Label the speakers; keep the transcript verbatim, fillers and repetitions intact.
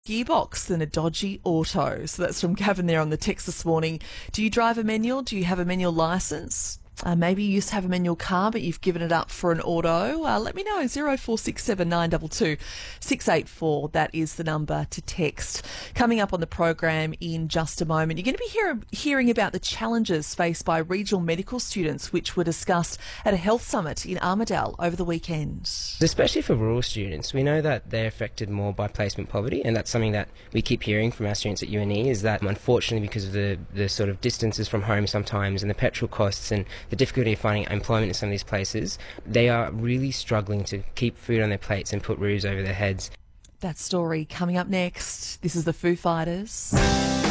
Speaker 1: gearbox than a dodgy auto. So that's from Gavin there on the text this morning. Do you drive a manual? Do you have a manual licence? Uh, maybe you used to have a manual car, but you've given it up for an auto. Uh, let me know. zero four six seven nine two two six eight four. That is the number to text. Coming up on the program in just a moment, you're going to be hear- hearing about the challenges faced by regional medical students, which were discussed at a health summit in Armidale over the weekend.
Speaker 2: Especially for rural students, we know that they're affected more by placement poverty, and that's something that we keep hearing from our students at U N E, is that unfortunately because of the, the sort of distances from home sometimes and the petrol costs and the difficulty of finding employment in some of these places, they are really struggling to keep food on their plates and put roofs over their heads.
Speaker 1: That story coming up next. This is the Foo Fighters.